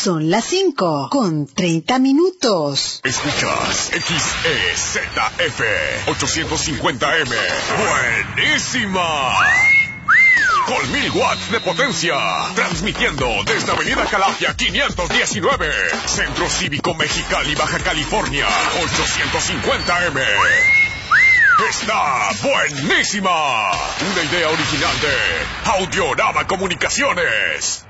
Son las 5:30. Escuchas XEZF 850M. ¡Buenísima! Con 1000 watts de potencia. Transmitiendo desde Avenida Calafia 519. Centro Cívico Mexicali, Baja California. 850M. ¡Está buenísima! Una idea original de Audiorama Comunicaciones.